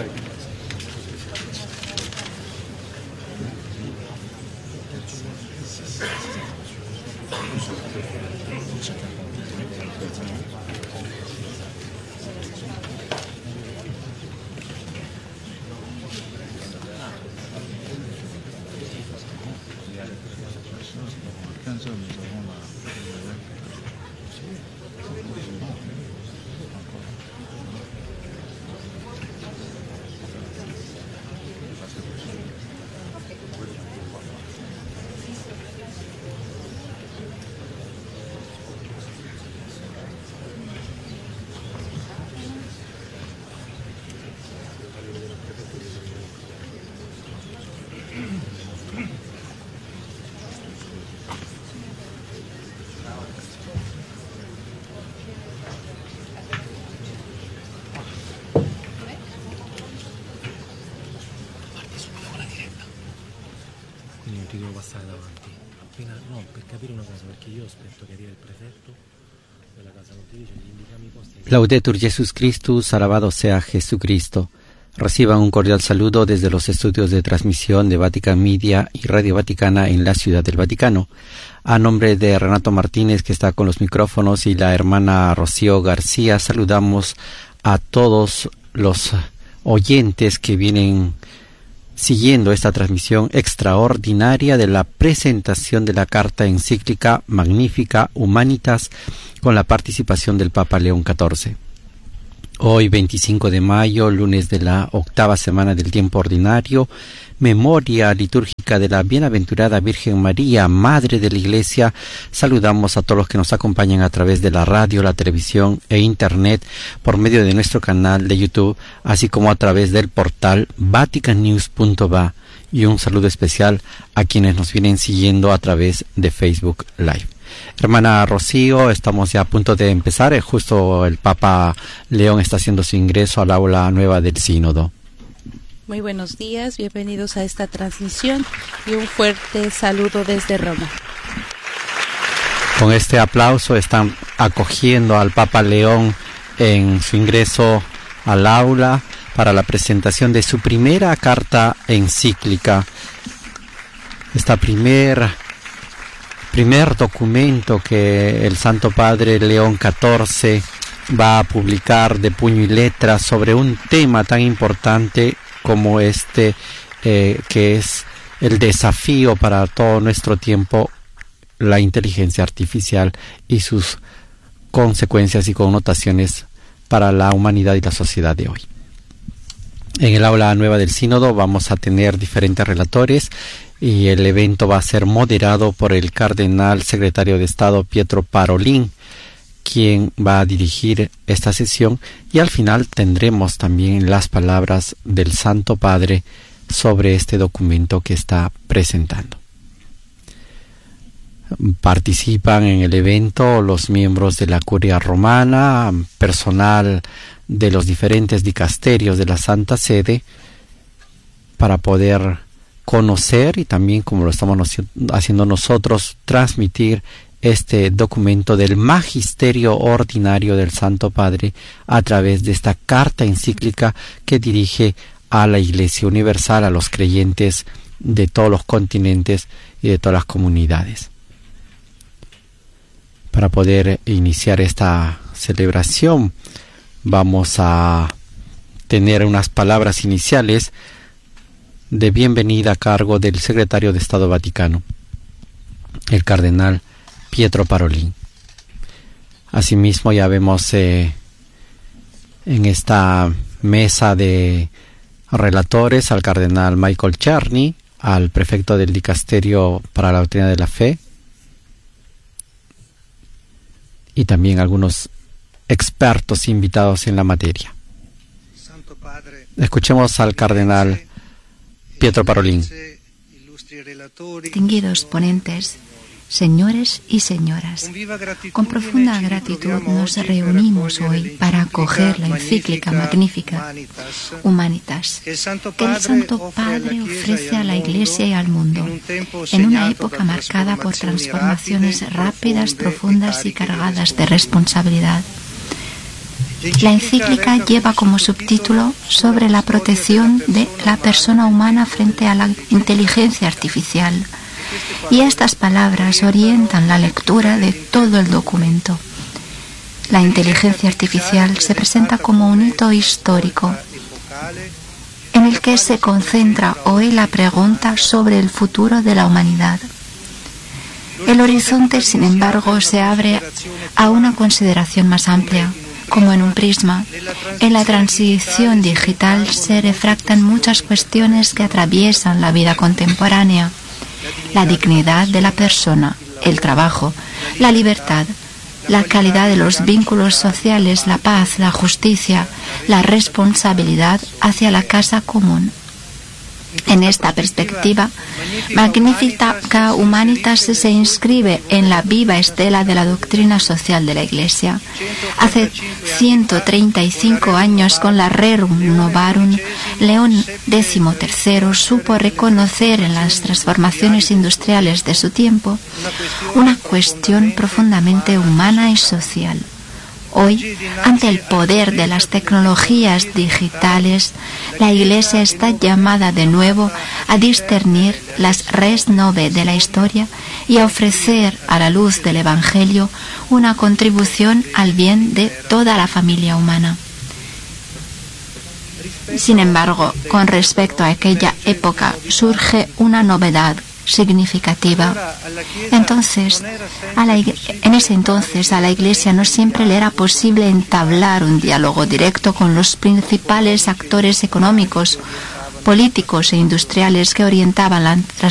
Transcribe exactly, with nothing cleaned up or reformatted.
Passare davanti appena no per capire una cosa, perché io aspetto che arrivi il prefetto della casa notifica, gli indichiamo i posti. Laudetur Jesus Christus, alabado sea Jesucristo. Reciban un cordial saludo desde los estudios de transmisión de Vatican Media y Radio Vaticana en la Ciudad del Vaticano. A nombre de Renato Martínez, que está con los micrófonos, y la hermana Rocío García, saludamos a todos los oyentes que vienen siguiendo esta transmisión extraordinaria de la presentación de la carta encíclica Magnificat Humanitas con la participación del Papa León catorce. Hoy, veinticinco de mayo, lunes de la octava semana del tiempo ordinario, memoria litúrgica de la Bienaventurada Virgen María, Madre de la Iglesia. Saludamos a todos los que nos acompañan a través de la radio, la televisión e internet por medio de nuestro canal de YouTube, así como a través del portal vatican news punto va, y un saludo especial a quienes nos vienen siguiendo a través de Facebook Live. Hermana Rocío, estamos ya a punto de empezar. Justo el Papa León está haciendo su ingreso al aula nueva del Sínodo. Muy buenos días, bienvenidos a esta transmisión y un fuerte saludo desde Roma. Con este aplauso están acogiendo al Papa León en su ingreso al aula para la presentación de su primera carta encíclica. Esta primera primer documento que el Santo Padre León catorce va a publicar de puño y letra sobre un tema tan importante como este, eh, que es el desafío para todo nuestro tiempo, la inteligencia artificial y sus consecuencias y connotaciones para la humanidad y la sociedad de hoy. En el aula nueva del Sínodo vamos a tener diferentes relatores, y el evento va a ser moderado por el cardenal secretario de Estado Pietro Parolin, quien va a dirigir esta sesión, y al final tendremos también las palabras del Santo Padre sobre este documento que está presentando. Participan en el evento los miembros de la Curia Romana, personal de los diferentes dicasterios de la Santa Sede, para poder conocer y también, como lo estamos haciendo nosotros, transmitir este documento del magisterio ordinario del Santo Padre a través de esta carta encíclica que dirige a la Iglesia Universal, a los creyentes de todos los continentes y de todas las comunidades. Para poder iniciar esta celebración, vamos a tener unas palabras iniciales de bienvenida a cargo del secretario de Estado Vaticano, el cardenal Pietro Parolin. Asimismo, ya vemos eh, en esta mesa de relatores al cardenal Michael Czerny, al prefecto del dicasterio para la doctrina de la fe, y también algunos expertos invitados en la materia. Escuchemos al cardenal Pietro Parolin. Distinguidos ponentes, señores y señoras, con profunda gratitud nos reunimos hoy para acoger la encíclica Magnificat Humanitas que el Santo Padre ofrece a la Iglesia y al mundo en una época marcada por transformaciones rápidas, profundas y cargadas de responsabilidad. La encíclica lleva como subtítulo sobre la protección de la persona humana frente a la inteligencia artificial. Y estas palabras orientan la lectura de todo el documento. La inteligencia artificial se presenta como un hito histórico en el que se concentra hoy la pregunta sobre el futuro de la humanidad. El horizonte, sin embargo, se abre a una consideración más amplia. Como en un prisma, en la transición digital se refractan muchas cuestiones que atraviesan la vida contemporánea: la dignidad de la persona, el trabajo, la libertad, la calidad de los vínculos sociales, la paz, la justicia, la responsabilidad hacia la casa común. En esta perspectiva, Magnificat Humanitas se inscribe en la viva estela de la doctrina social de la Iglesia. Hace ciento treinta y cinco años, con la Rerum Novarum, León decimotercero supo reconocer en las transformaciones industriales de su tiempo una cuestión profundamente humana y social. Hoy, ante el poder de las tecnologías digitales, la Iglesia está llamada de nuevo a discernir las res nove de la historia y a ofrecer, a la luz del Evangelio, una contribución al bien de toda la familia humana. Sin embargo, con respecto a aquella época, surge una novedad significativa. Entonces, a la, en ese entonces a la Iglesia no siempre le era posible entablar un diálogo directo con los principales actores económicos, políticos e industriales que orientaban la